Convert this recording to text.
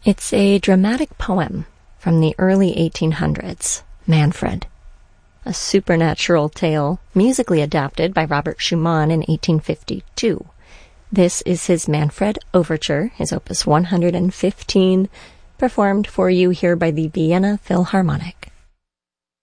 It's a dramatic poem from the early 1800s, Manfred, a supernatural tale musically adapted by Robert Schumann in 1852. This is his Manfred Overture, his opus 115, performed for you here by the Vienna Philharmonic.